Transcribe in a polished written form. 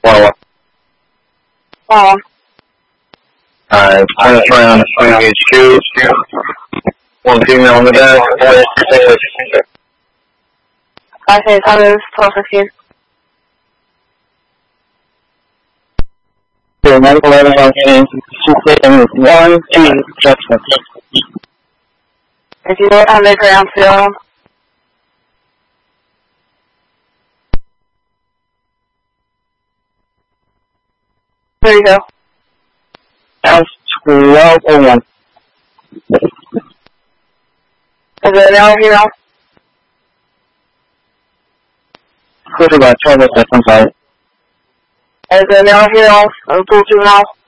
Well, point around the swing HQ. One female on the deck. 发现他们操作线。 对，medical level functioning, system is 1, 2, just As you know, I'm later on film. There you go. That's 1201. Is it now here now? Clear about 12 seconds out. Is it now here now? 2 now.